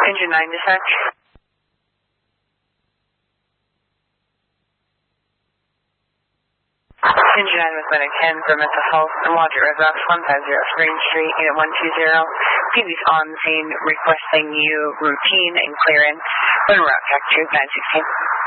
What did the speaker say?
Engine 9 dispatch. Engine 9 with medic 10 for mental health and Walter Red Rocks 150 Spring Street, Unit 120. PB's on the scene requesting you routine and clearance when route check to 916.